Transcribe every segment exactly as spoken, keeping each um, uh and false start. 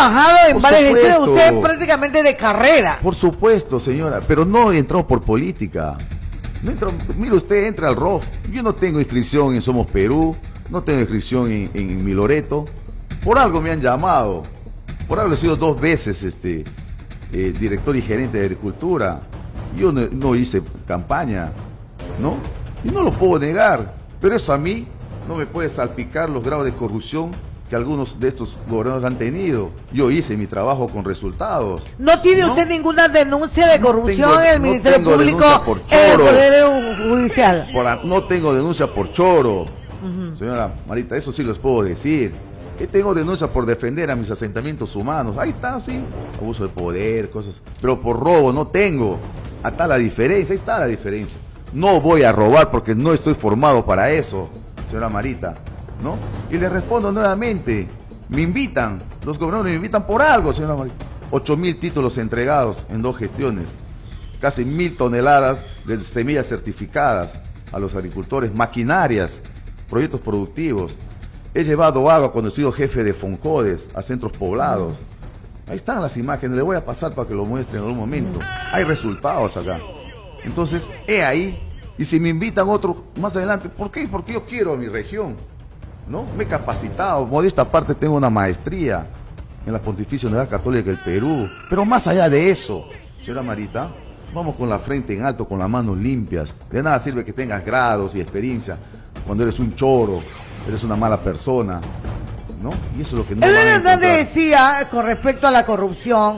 trabajado en Por varias gestiones, supuesto. usted es prácticamente de carrera. Por supuesto, señora, pero no entró por política. No entró, mire usted, entra al R O F. Yo no tengo inscripción en Somos Perú, no tengo inscripción en, en Mi Loreto. Por algo me han llamado. Por algo he sido dos veces este eh, director y gerente de Agricultura. Yo no, no hice campaña, ¿no? Y no lo puedo negar, pero eso a mí no me puede salpicar los grados de corrupción que algunos de estos gobernadores han tenido. Yo hice mi trabajo con resultados. ¿No tiene ¿No? usted ninguna denuncia de corrupción tengo- en el no Ministerio tengo Público, denuncia por en el choros. Poder Judicial? Por a- no tengo denuncia por choro. Señora Marita, eso sí les puedo decir. Que tengo denuncia por defender a mis asentamientos humanos. Ahí está, sí. Abuso de poder, cosas. Pero por robo no tengo. Ahí está la diferencia, ahí está la diferencia. No voy a robar porque no estoy formado para eso, señora Marita, ¿no? Y le respondo nuevamente. Me invitan, los gobernadores me invitan por algo, señora Marita. Ocho mil títulos entregados en dos gestiones. Casi mil toneladas de semillas certificadas a los agricultores, maquinarias, proyectos productivos. He llevado agua cuando he sido jefe de Foncodes a centros poblados. Ahí están las imágenes, le voy a pasar para que lo muestre en algún momento. Hay resultados acá. Entonces, he ahí. Y si me invitan otro más adelante, ¿por qué? Porque yo quiero a mi región, ¿no? Me he capacitado, modesta parte tengo una maestría en la Pontificia Universidad Católica del Perú. Pero más allá de eso, señora Marita, vamos con la frente en alto, con las manos limpias. De nada sirve que tengas grados y experiencia cuando eres un choro, eres una mala persona, ¿no? Y eso es lo que no Él van a encontrar. decía con respecto a la corrupción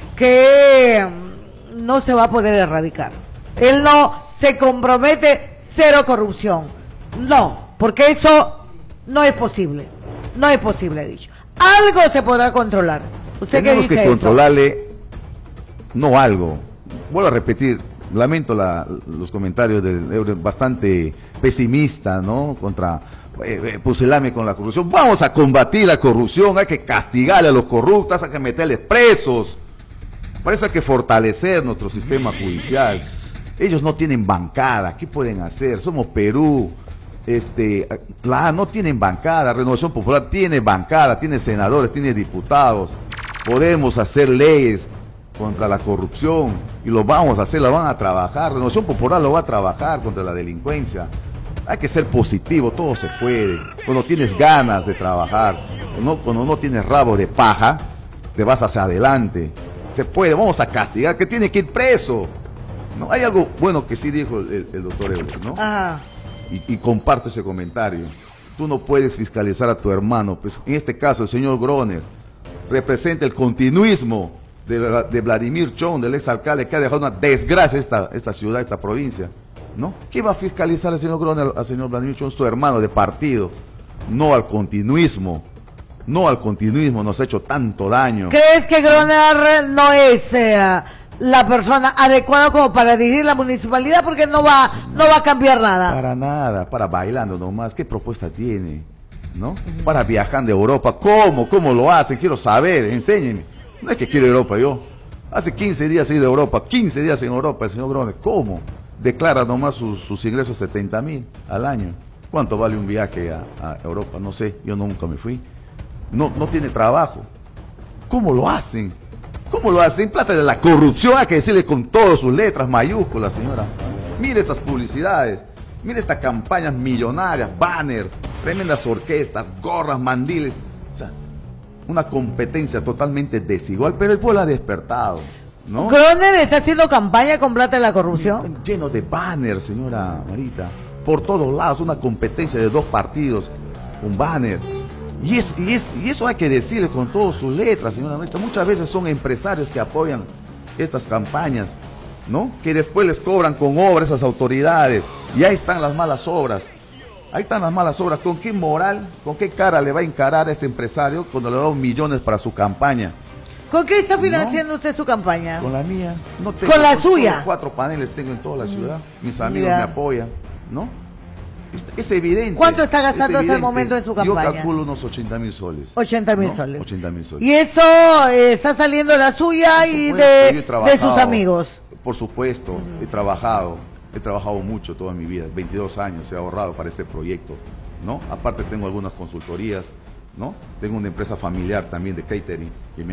que mm, no se va a poder erradicar. Él no se compromete cero corrupción. No, porque eso no es posible. No es posible, he dicho. Algo se podrá controlar. ¿Usted qué Tenemos dice que eso? controlarle, no algo. Vuelvo a repetir, lamento la- los comentarios del Eure, bastante pesimista, ¿no? Contra eh, eh, pusilame con la corrupción. Vamos a combatir la corrupción, hay que castigarle a los corruptos, hay que meterles presos. Para eso hay que fortalecer nuestro sistema judicial. Ellos no tienen bancada, ¿qué pueden hacer? Somos Perú, este, claro, no tienen bancada. Renovación Popular tiene bancada, tiene senadores, tiene diputados. Podemos hacer leyes contra la corrupción y lo vamos a hacer, lo van a trabajar. Renovación Popular lo va a trabajar contra la delincuencia. Hay que ser positivo, todo se puede. Cuando tienes ganas de trabajar, no, cuando no tienes rabo de paja, te vas hacia adelante. Se puede, vamos a castigar, que tiene que ir preso. ¿No? Hay algo bueno que sí dijo el, el doctor Euler, ¿no? Ajá. Y, y comparto ese comentario. Tú no puedes fiscalizar a tu hermano. Pues, en este caso, el señor Groner representa el continuismo de, de Vladimir Chong, del exalcalde, que ha dejado una desgracia esta, esta ciudad, esta provincia, ¿no? ¿Qué va a fiscalizar al señor Groner, al señor Vladimir Chong, su hermano de partido? No al continuismo. No al continuismo, nos ha hecho tanto daño. ¿Crees que Groner no es eh, la persona adecuada como para dirigir la municipalidad? Porque no va, no va a cambiar nada. Para nada, para bailando nomás. ¿Qué propuesta tiene? ¿No? Para viajando a Europa. ¿Cómo? ¿Cómo lo hace? Quiero saber, enséñenme. No es que quiero Europa yo. Hace quince días he ido a Europa, quince días en Europa el señor Groner. ¿Cómo? Declara nomás sus, sus ingresos setenta mil al año. ¿Cuánto vale un viaje a, a Europa? No sé, yo nunca me fui. No, no tiene trabajo. ¿Cómo lo hacen? ¿Cómo lo hacen? Plata de la corrupción, hay que decirle con todas sus letras mayúsculas, señora. Mire estas publicidades, mire estas campañas millonarias, banners, tremendas orquestas, gorras, mandiles. O sea, una competencia totalmente desigual, pero el pueblo ha despertado, ¿no? ¿Groner está haciendo campaña con plata de la corrupción? Están llenos de banners, señora Marita. Por todos lados, una competencia de dos partidos, un banner. Y, es, y, es, y eso hay que decirle con todas sus letras, señora Marita. Muchas veces son empresarios que apoyan estas campañas, ¿no? Que después les cobran con obras a esas autoridades. Y ahí están las malas obras. Ahí están las malas obras. ¿Con qué moral, con qué cara le va a encarar a ese empresario cuando le da millones para su campaña? ¿Con qué está financiando usted su campaña? Con la mía. No tengo, ¿Con la solo suya? Cuatro paneles tengo en toda la ciudad. Mis amigos Mira. me apoyan, ¿no? Es, es evidente. ¿Cuánto está gastando es hasta el evidente. momento en su Yo campaña? calculo unos ochenta mil soles. ochenta mil ¿no? soles. ochenta mil soles. Y eso eh, está saliendo de la suya Por y supuesto, de, yo he trabajado, de sus amigos. Por supuesto, he trabajado, he trabajado mucho toda mi vida, veintidós años he ahorrado para este proyecto, ¿no? Aparte tengo algunas consultorías, ¿no? Tengo una empresa familiar también de catering que me